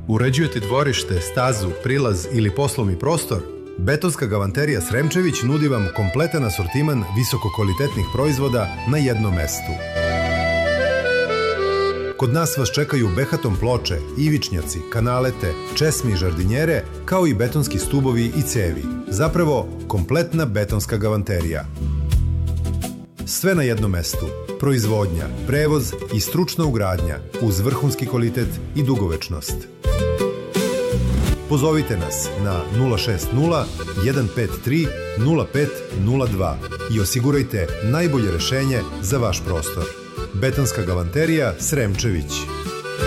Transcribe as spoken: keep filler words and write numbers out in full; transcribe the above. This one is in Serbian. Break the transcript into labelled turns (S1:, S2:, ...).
S1: Uređujete dvorište, stazu, prilaz ili poslovni prostor? Betonska galanterija Sremčević nudi vam kompletan asortiman visokokvalitetnih proizvoda na jednom mestu. Kod nas vas čekaju behaton ploče, ivičnjaci, kanalete, česme i žardinjere, kao i betonski stubovi i cevi. Zapravo, kompletna betonska galanterija. Sve na jednom mestu. Proizvodnja, prevoz i stručna ugradnja uz vrhunski kvalitet i dugovečnost. Pozovite nas na nula šest nula, jedan pet tri, nula pet nula dva i osigurajte najbolje rešenje za vaš prostor. Betonska galanterija Sremčević.